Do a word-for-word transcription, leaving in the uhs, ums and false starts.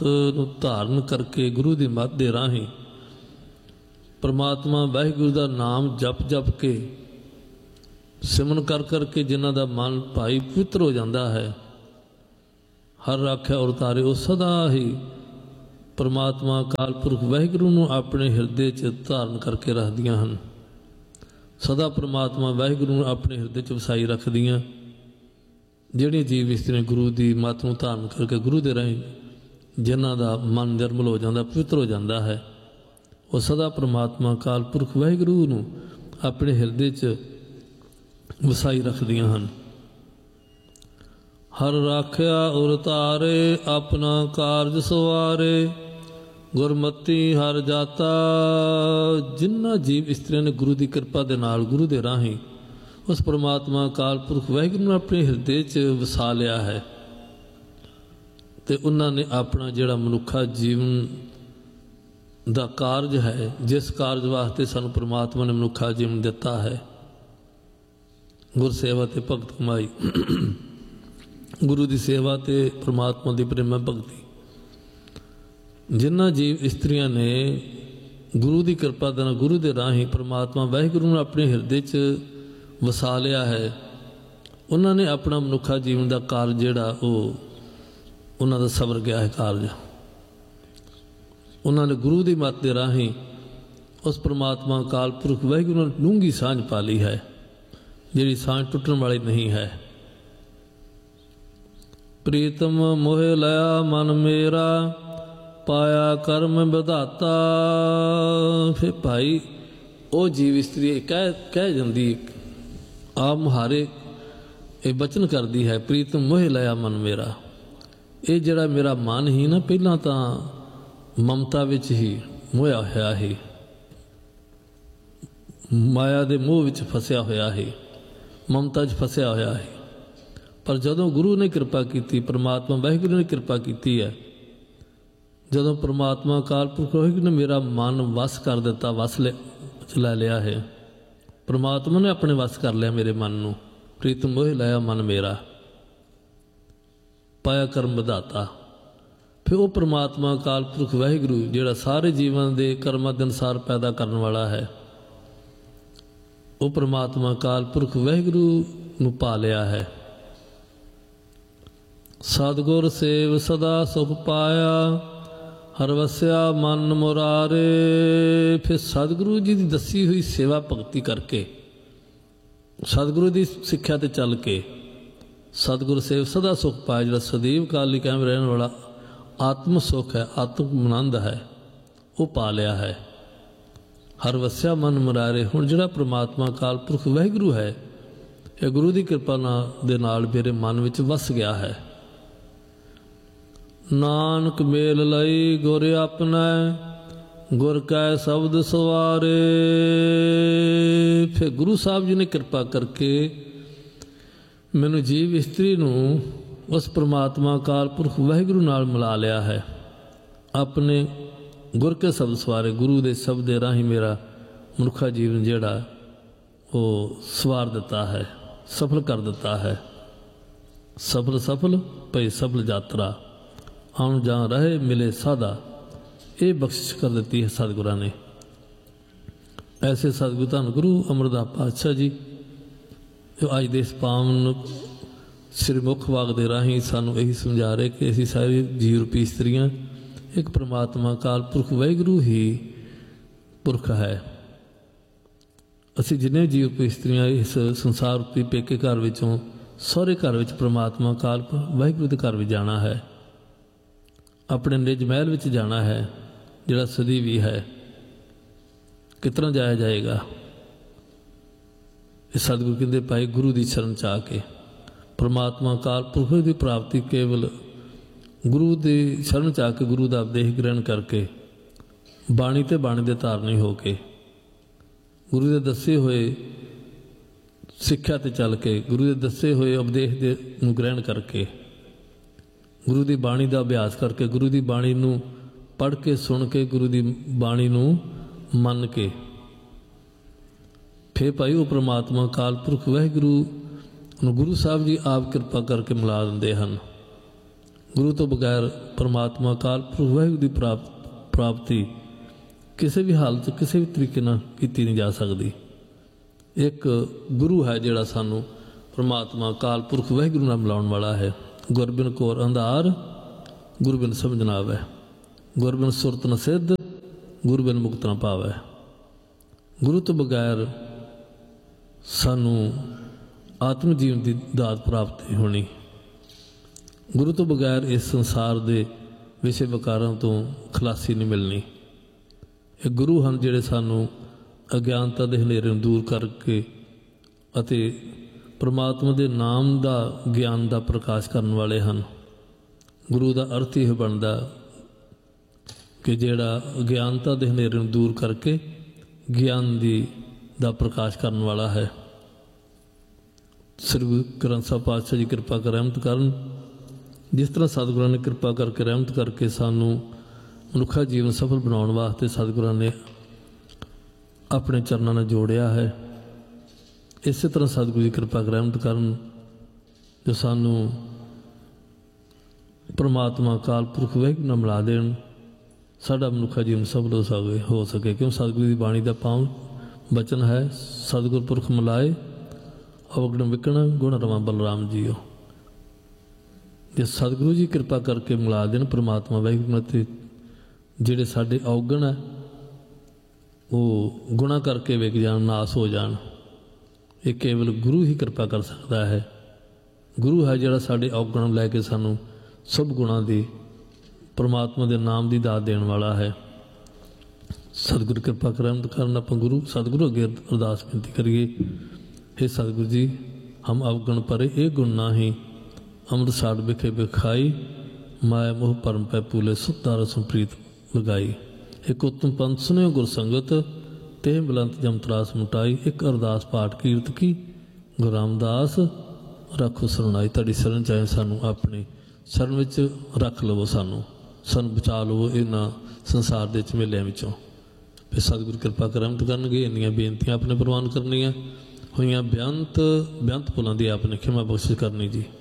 ਨੂੰ ਧਾਰਨ ਕਰਕੇ ਗੁਰੂ ਦੀ ਮੱਤ ਦੇ ਰਾਹੀਂ ਪਰਮਾਤਮਾ ਵਾਹਿਗੁਰੂ ਦਾ ਨਾਮ ਜਪ ਜਪ ਕੇ ਸਿਮਰਨ ਕਰ ਕਰਕੇ ਜਿਨ੍ਹਾਂ ਦਾ ਮਨ ਭਾਈ ਪਵਿੱਤਰ ਹੋ ਜਾਂਦਾ ਹੈ, ਹਰ ਰਾਖਿਆ ਔਰ ਤਾਰੇ, ਉਹ ਸਦਾ ਹੀ ਪਰਮਾਤਮਾ ਅਕਾਲ ਪੁਰਖ ਵਾਹਿਗੁਰੂ ਨੂੰ ਆਪਣੇ ਹਿਰਦੇ 'ਚ ਧਾਰਨ ਕਰਕੇ ਰੱਖਦੀਆਂ ਹਨ। ਸਦਾ ਪਰਮਾਤਮਾ ਵਾਹਿਗੁਰੂ ਨੂੰ ਆਪਣੇ ਹਿਰਦੇ 'ਚ ਵਸਾਈ ਰੱਖਦੀਆਂ। ਜਿਹੜੀਆਂ ਜੀਵ ਇਸਤਰੀਆਂ ਗੁਰੂ ਦੀ ਮੱਤ ਨੂੰ ਧਾਰਨ ਕਰਕੇ ਗੁਰੂ ਦੇ ਰਾਹੀਂ ਜਿਨ੍ਹਾਂ ਦਾ ਮਨ ਨਿਰਮਲ ਹੋ ਜਾਂਦਾ, ਪਵਿੱਤਰ ਹੋ ਜਾਂਦਾ ਹੈ, ਉਹ ਸਦਾ ਪਰਮਾਤਮਾ ਅਕਾਲ ਪੁਰਖ ਵਾਹਿਗੁਰੂ ਨੂੰ ਆਪਣੇ ਹਿਰਦੇ 'ਚ ਵਸਾਈ ਰੱਖਦੀਆਂ ਹਨ। ਹਰ ਰਾਖਿਆ ਔਰ ਤਾਰੇ, ਆਪਣਾ ਕਾਰਜ ਸਵਾਰੇ, ਗੁਰਮਤੀ ਹਰ ਜਾਤਾ। ਜਿਨ੍ਹਾਂ ਜੀਵ ਇਸਤਰੀਆਂ ਨੇ ਗੁਰੂ ਦੀ ਕਿਰਪਾ ਦੇ ਨਾਲ ਗੁਰੂ ਦੇ ਰਾਹੀਂ ਉਸ ਪਰਮਾਤਮਾ ਅਕਾਲ ਪੁਰਖ ਵਾਹਿਗੁਰੂ ਨੂੰ ਆਪਣੇ ਹਿਰਦੇ 'ਚ ਵਸਾ ਲਿਆ ਹੈ, ਅਤੇ ਉਹਨਾਂ ਨੇ ਆਪਣਾ ਜਿਹੜਾ ਮਨੁੱਖਾ ਜੀਵਨ ਦਾ ਕਾਰਜ ਹੈ, ਜਿਸ ਕਾਰਜ ਵਾਸਤੇ ਸਾਨੂੰ ਪਰਮਾਤਮਾ ਨੇ ਮਨੁੱਖਾ ਜੀਵਨ ਦਿੱਤਾ ਹੈ, ਗੁਰਸੇਵਾ ਅਤੇ ਭਗਤ ਕਮਾਈ, ਗੁਰੂ ਦੀ ਸੇਵਾ ਅਤੇ ਪਰਮਾਤਮਾ ਦੀ ਪ੍ਰੇਮਾ ਭਗਤੀ। ਜਿਨ੍ਹਾਂ ਜੀਵ ਇਸਤਰੀਆਂ ਨੇ ਗੁਰੂ ਦੀ ਕਿਰਪਾ ਦੇ ਨਾਲ ਗੁਰੂ ਦੇ ਰਾਹੀਂ ਪਰਮਾਤਮਾ ਵਾਹਿਗੁਰੂ ਨੂੰ ਆਪਣੇ ਹਿਰਦੇ 'ਚ ਵਸਾ ਲਿਆ ਹੈ, ਉਹਨਾਂ ਨੇ ਆਪਣਾ ਮਨੁੱਖਾ ਜੀਵਨ ਦਾ ਕਾਰਜ ਜਿਹੜਾ ਉਹ ਉਹਨਾਂ ਦਾ ਸਵਰ ਗਿਆ ਹੈ ਕਾਰਜ। ਉਹਨਾਂ ਨੇ ਗੁਰੂ ਦੀ ਮੱਤ ਦੇ ਰਾਹੀਂ ਉਸ ਪਰਮਾਤਮਾ ਅਕਾਲ ਪੁਰਖ ਵਾਹਿਗੁਰੂ ਨਾਲ ਡੂੰਘੀ ਸਾਂਝ ਪਾ ਲਈ ਹੈ, ਜਿਹੜੀ ਸਾਂਝ ਟੁੱਟਣ ਵਾਲੀ ਨਹੀਂ ਹੈ। ਪ੍ਰੀਤਮ ਮੋਹਿ ਲਿਆ ਮਨ ਮੇਰਾ, ਪਾਇਆ ਕਰਮ ਵਿਧਾਤਾ। ਫਿਰ ਭਾਈ ਉਹ ਜੀਵ ਇਸਤਰੀ ਕਹਿ ਕਹਿ ਜਾਂਦੀ, ਆਪ ਮੁਹਾਰੇ ਇਹ ਬਚਨ ਕਰਦੀ ਹੈ, ਪ੍ਰੀਤਮ ਮੋਹਿ ਲਿਆ ਮਨ ਮੇਰਾ। ਇਹ ਜਿਹੜਾ ਮੇਰਾ ਮਨ ਹੀ ਨਾ, ਪਹਿਲਾਂ ਤਾਂ ਮਮਤਾ ਵਿੱਚ ਹੀ ਮੋਹਿਆ ਹੋਇਆ ਸੀ, ਮਾਇਆ ਦੇ ਮੋਹ ਵਿੱਚ ਫਸਿਆ ਹੋਇਆ ਸੀ, ਮਮਤਾ 'ਚ ਫਸਿਆ ਹੋਇਆ ਹੈ। ਪਰ ਜਦੋਂ ਗੁਰੂ ਨੇ ਕਿਰਪਾ ਕੀਤੀ, ਪਰਮਾਤਮਾ ਵਾਹਿਗੁਰੂ ਨੇ ਕਿਰਪਾ ਕੀਤੀ ਹੈ, ਜਦੋਂ ਪਰਮਾਤਮਾ ਅਕਾਲ ਪੁਰਖ ਵਾਹਿਗੁਰੂ ਨੇ ਮੇਰਾ ਮਨ ਵਸ ਕਰ ਦਿੱਤਾ, ਵਸ ਲੈ ਚਲਾ ਲਿਆ ਹੈ, ਪਰਮਾਤਮਾ ਨੇ ਆਪਣੇ ਵਸ ਕਰ ਲਿਆ ਮੇਰੇ ਮਨ ਨੂੰ। ਪ੍ਰੀਤਮ ਮੋਹਿ ਲਿਆ ਮਨ ਮੇਰਾ, ਪਾਇਆ ਕਰਮ ਵਿਧਾਤਾ। ਫਿਰ ਉਹ ਪਰਮਾਤਮਾ ਅਕਾਲ ਪੁਰਖ ਵਾਹਿਗੁਰੂ ਜਿਹੜਾ ਸਾਰੇ ਜੀਵਨ ਦੇ ਕਰਮਾਂ ਦੇ ਅਨੁਸਾਰ ਪੈਦਾ ਕਰਨ ਵਾਲਾ ਹੈ, ਉਹ ਪਰਮਾਤਮਾ ਅਕਾਲ ਪੁਰਖ ਵਾਹਿਗੁਰੂ ਨੂੰ ਪਾ ਲਿਆ ਹੈ। ਸਤਿਗੁਰ ਸੇਵ ਸਦਾ ਸੁਖ ਪਾਇਆ, ਹਰ ਵਸਿਆ ਮਨ ਮੁਰਾਰੇ। ਫਿਰ ਸਤਿਗੁਰੂ ਜੀ ਦੀ ਦੱਸੀ ਹੋਈ ਸੇਵਾ ਭਗਤੀ ਕਰਕੇ, ਸਤਿਗੁਰੂ ਦੀ ਸਿੱਖਿਆ 'ਤੇ ਚੱਲ ਕੇ, ਸਤਿਗੁਰ ਸੇਵ ਸਦਾ ਸੁਖ ਪਾਇਆ, ਜਿਹੜਾ ਸਦੀਵ ਕਾਲ ਲਈ ਕਾਇਮ ਰਹਿਣ ਵਾਲਾ ਆਤਮ ਸੁਖ ਹੈ, ਆਤਮ ਆਨੰਦ ਹੈ, ਉਹ ਪਾ ਲਿਆ ਹੈ। ਹਰ ਵਸਿਆ ਮਨ ਮੁਰਾਰੇ। ਹੁਣ ਜਿਹੜਾ ਪਰਮਾਤਮਾ ਅਕਾਲ ਪੁਰਖ ਵਾਹਿਗੁਰੂ ਹੈ, ਇਹ ਗੁਰੂ ਦੀ ਕਿਰਪਾ ਨਾਲ ਦੇ ਨਾਲ ਮੇਰੇ ਮਨ ਵਿੱਚ ਵਸ ਗਿਆ ਹੈ। ਨਾਨਕ ਮੇਲ ਲਈ ਗੁਰ ਆਪਣਾ, ਗੁਰ ਕੈ ਸ਼ਬਦ ਸਵਾਰੇ। ਫਿਰ ਗੁਰੂ ਸਾਹਿਬ ਜੀ ਨੇ ਕਿਰਪਾ ਕਰਕੇ ਮੈਨੂੰ ਜੀਵ ਇਸਤਰੀ ਨੂੰ ਉਸ ਪਰਮਾਤਮਾ ਅਕਾਲ ਪੁਰਖ ਵਾਹਿਗੁਰੂ ਨਾਲ ਮਿਲਾ ਲਿਆ ਹੈ। ਆਪਣੇ ਗੁਰ ਕੇ ਸ਼ਬਦ ਸਵਾਰੇ, ਗੁਰੂ ਦੇ ਸ਼ਬਦ ਦੇ ਰਾਹੀਂ ਮੇਰਾ ਮਨੁੱਖਾ ਜੀਵਨ ਜਿਹੜਾ ਉਹ ਸਵਾਰ ਦਿੱਤਾ ਹੈ, ਸਫਲ ਕਰ ਦਿੱਤਾ ਹੈ। ਸਫਲ ਸਫਲ ਪਈ ਸਫਲ ਯਾਤਰਾ, ਆਉਣ ਜਾਂ ਰਹੇ ਮਿਲੇ ਸਾਦਾ। ਇਹ ਬਖਸ਼ਿਸ਼ ਕਰ ਦਿੱਤੀ ਹੈ ਸਤਿਗੁਰਾਂ ਨੇ। ਐਸੇ ਸਤਿਗੁਰੂ ਧੰਨ ਗੁਰੂ ਅਮਰਦਾਸ ਪਾਤਸ਼ਾਹ ਜੀ ਜੋ ਅੱਜ ਦੇ ਇਸ ਪਾਵਨ ਸ੍ਰੀ ਮੁੱਖ ਵਾਕ ਦੇ ਰਾਹੀਂ ਸਾਨੂੰ ਇਹੀ ਸਮਝਾ ਰਹੇ ਕਿ ਅਸੀਂ ਸਾਰੇ ਜੀਵ ਰੂਪੀ ਇਸਤਰੀਆਂ ਇੱਕ ਪਰਮਾਤਮਾ ਅਕਾਲ ਪੁਰਖ ਵਾਹਿਗੁਰੂ ਹੀ ਪੁਰਖ ਹੈ। ਅਸੀਂ ਜਿੰਨੇ ਜੀਵ ਰੂਪੀ ਇਸਤਰੀਆਂ ਇਸ ਸੰਸਾਰ ਰੂਪੀ ਪੇਕੇ ਘਰ ਵਿੱਚੋਂ ਸਹੁਰੇ ਘਰ ਵਿੱਚ ਪਰਮਾਤਮਾ ਅਕਾਲ ਪੁਰਖ ਵਾਹਿਗੁਰੂ ਦੇ ਘਰ ਵਿੱਚ ਜਾਣਾ ਹੈ, ਆਪਣੇ ਨਿਜ ਮਹਿਲ ਵਿੱਚ ਜਾਣਾ ਹੈ, ਜਿਹੜਾ ਸਦੀ ਵੀ ਹੈ। ਕਿਸ ਤਰ੍ਹਾਂ ਜਾਇਆ ਜਾਏਗਾ? ਇਹ ਸਤਿਗੁਰੂ ਕਹਿੰਦੇ ਭਾਈ ਗੁਰੂ ਦੀ ਸ਼ਰਨ 'ਚ ਆ ਕੇ ਪਰਮਾਤਮਾ ਅਕਾਲ ਪੁਰਖ ਦੀ ਪ੍ਰਾਪਤੀ ਕੇਵਲ ਗੁਰੂ ਦੀ ਸ਼ਰਨ 'ਚ ਆ ਕੇ, ਗੁਰੂ ਦਾ ਉਪਦੇਸ਼ ਗ੍ਰਹਿਣ ਕਰਕੇ, ਬਾਣੀ ਤੇ ਬਾਣੀ ਦੇ ਧਾਰਨੀ ਹੋ ਕੇ, ਗੁਰੂ ਦੇ ਦੱਸੇ ਹੋਏ ਸਿੱਖਿਆ 'ਤੇ ਚੱਲ ਕੇ, ਗੁਰੂ ਦੇ ਦੱਸੇ ਹੋਏ ਉਪਦੇਸ਼ ਦੇ ਨੂੰ ਗ੍ਰਹਿਣ ਕਰਕੇ, ਗੁਰੂ ਦੀ ਬਾਣੀ ਦਾ ਅਭਿਆਸ ਕਰਕੇ, ਗੁਰੂ ਦੀ ਬਾਣੀ ਨੂੰ ਪੜ੍ਹ ਕੇ, ਸੁਣ ਕੇ, ਗੁਰੂ ਦੀ ਬਾਣੀ ਨੂੰ ਮੰਨ ਕੇ, ਫਿਰ ਭਾਈ ਉਹ ਪਰਮਾਤਮਾ ਅਕਾਲ ਪੁਰਖ ਵਾਹਿਗੁਰੂ ਨੂੰ ਗੁਰੂ ਸਾਹਿਬ ਜੀ ਆਪ ਕਿਰਪਾ ਕਰਕੇ ਮਿਲਾ ਦਿੰਦੇ ਹਨ। ਗੁਰੂ ਤੋਂ ਬਗੈਰ ਪਰਮਾਤਮਾ ਅਕਾਲ ਪੁਰਖ ਵਾਹਿਗੁਰੂ ਦੀ ਪ੍ਰਾਪ ਪ੍ਰਾਪਤੀ ਕਿਸੇ ਵੀ ਹਾਲਤ ਕਿਸੇ ਵੀ ਤਰੀਕੇ ਨਾਲ ਕੀਤੀ ਨਹੀਂ ਜਾ ਸਕਦੀ। ਇੱਕ ਗੁਰੂ ਹੈ ਜਿਹੜਾ ਸਾਨੂੰ ਪਰਮਾਤਮਾ ਅਕਾਲ ਪੁਰਖ ਵਾਹਿਗੁਰੂ ਨਾਲ ਮਿਲਾਉਣ ਵਾਲਾ ਹੈ। ਗੁਰਬਿਨ ਘੋਰ ਅੰਧਾਰ ਗੁਰਬਿਨ ਸਮਝ ਨਾ ਆਵੈ, ਗੁਰਬਿਨ ਸੁਰਤ ਨ ਸਿੱਧ ਗੁਰਬਿਨ ਮੁਕਤ ਨਾ ਪਾਵੈ। ਗੁਰੂ ਤੋਂ ਬਗੈਰ ਸਾਨੂੰ ਆਤਮ ਜੀਵਨ ਦੀ ਦਾਤ ਪ੍ਰਾਪਤ ਨਹੀਂ ਹੋਣੀ। ਗੁਰੂ ਤੋਂ ਬਗੈਰ ਇਸ ਸੰਸਾਰ ਦੇ ਵਿਸ਼ੇ ਵਿਕਾਰਾਂ ਤੋਂ ਖਲਾਸੀ ਨਹੀਂ ਮਿਲਣੀ। ਇਹ ਗੁਰੂ ਹਨ ਜਿਹੜੇ ਸਾਨੂੰ ਅਗਿਆਨਤਾ ਦੇ ਹਨੇਰੇ ਨੂੰ ਦੂਰ ਕਰਕੇ ਅਤੇ ਪਰਮਾਤਮਾ ਦੇ ਨਾਮ ਦਾ ਗਿਆਨ ਦਾ ਪ੍ਰਕਾਸ਼ ਕਰਨ ਵਾਲੇ ਹਨ। ਗੁਰੂ ਦਾ ਅਰਥ ਇਹ ਬਣਦਾ ਕਿ ਜਿਹੜਾ ਅਗਿਆਨਤਾ ਦੇ ਹਨੇਰੇ ਨੂੰ ਦੂਰ ਕਰਕੇ ਗਿਆਨ ਦੀ ਦਾ ਪ੍ਰਕਾਸ਼ ਕਰਨ ਵਾਲਾ ਹੈ। ਸ੍ਰੀ ਗੁਰੂ ਗ੍ਰੰਥ ਸਾਹਿਬ ਪਾਤਸ਼ਾਹ ਜੀ ਕਿਰਪਾ ਕਰ ਰਹਿਮਤ ਕਰਨ। ਜਿਸ ਤਰ੍ਹਾਂ ਸਤਿਗੁਰਾਂ ਨੇ ਕਿਰਪਾ ਕਰਕੇ ਰਹਿਮਤ ਕਰਕੇ ਸਾਨੂੰ ਮਨੁੱਖਾ ਜੀਵਨ ਸਫਲ ਬਣਾਉਣ ਵਾਸਤੇ ਸਤਿਗੁਰਾਂ ਨੇ ਆਪਣੇ ਚਰਨਾਂ ਨਾਲ ਜੋੜਿਆ ਹੈ, ਇਸੇ ਤਰ੍ਹਾਂ ਸਤਿਗੁਰੂ ਜੀ ਕਿਰਪਾ ਕਰ ਰਹਿਮਤ ਕਰਨ ਜੋ ਸਾਨੂੰ ਪਰਮਾਤਮਾ ਅਕਾਲ ਪੁਰਖ ਵਾਹਿਗੁਰੂ ਨਾਲ ਮਿਲਾ ਦੇਣ, ਸਾਡਾ ਮਨੁੱਖਾ ਜੀਵਨ ਸਫਲ ਹੋ ਸਕੇ ਹੋ ਸਕੇ ਕਿਉਂ ਸਤਿਗੁਰੂ ਦੀ ਬਾਣੀ ਦਾ ਪਾਵਨ ਬਚਨ ਹੈ, ਸਤਿਗੁਰ ਪੁਰਖ ਮਿਲਾਏ ਅਵਗਣ ਵਿਕਣ ਗੁਣ ਰਵਾਂ ਬਲਰਾਮ ਜੀਓ। ਜੇ ਸਤਿਗੁਰੂ ਜੀ ਕਿਰਪਾ ਕਰਕੇ ਮਿਲਾ ਦੇਣ ਪਰਮਾਤਮਾ ਵਾਹਿਗੁਰੂ ਨਾਲ, ਤੇ ਜਿਹੜੇ ਸਾਡੇ ਔਗਣ ਹੈ ਉਹ ਗੁਣਾ ਕਰਕੇ ਵਿਕ ਜਾਣ, ਨਾਸ ਹੋ ਜਾਣ। ਇਹ ਕੇਵਲ ਗੁਰੂ ਹੀ ਕਿਰਪਾ ਕਰ ਸਕਦਾ ਹੈ। ਗੁਰੂ ਹੈ ਜਿਹੜਾ ਸਾਡੇ ਔਗਣ ਲੈ ਕੇ ਸਾਨੂੰ ਸਭ ਗੁਣਾਂ ਦੀ ਪਰਮਾਤਮਾ ਦੇ ਨਾਮ ਦੀ ਦਾਤ ਦੇਣ ਵਾਲਾ ਹੈ। ਸਤਿਗੁਰੂ ਕਿਰਪਾ ਕਰਨ ਕਰਨ ਆਪਾਂ ਗੁਰੂ ਸਤਿਗੁਰੂ ਅੱਗੇ ਅਰਦਾਸ ਬੇਨਤੀ ਕਰੀਏ। हे सतगुरु जी, हम अवगुण परे ए गुण नाही, अमृत साठ बिखे बिखाई, माया मोह परम पै पूले सुतार संप्रीत लगाई। एक उत्तम पंथ सुने गुर संगत, ते बुलंत जम त्रास मुटाई। एक अरदास पाठ कीरत की, गुरु रामदास रखो सरनाई। तुहाडी शरण चाहे सानू अपने शरण विच रख लवो, सानू सानू बचा लवो इन्हां संसार दे झमेलिਆਂ ਵਿੱਚੋਂ। फिर सतगुरु किरपा करमत करनगे। इन्नियां बेनतियां अपने प्रवान करनियां होइयां बेअंत बेअंत भुलां दी आपने खिमा बख्शिश करनी जी।